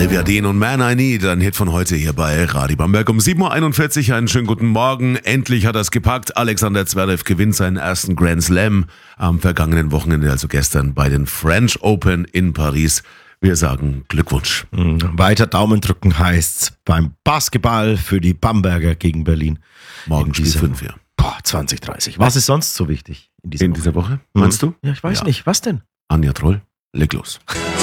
Olivia Dean und Man I Need, ein Hit von heute hier bei Radio Bamberg. Um 7.41 Uhr einen schönen guten Morgen. Endlich hat er es gepackt. Alexander Zverev gewinnt seinen ersten Grand Slam am vergangenen Wochenende, also gestern bei den French Open in Paris. Wir sagen Glückwunsch. Weiter Daumen drücken heißt's beim Basketball für die Bamberger gegen Berlin. Morgen Spiel 5, ja. 20:30. Was ist sonst so wichtig in dieser Woche? Meinst du? Ja, ich weiß nicht. Was denn? Anja Troll, leg los.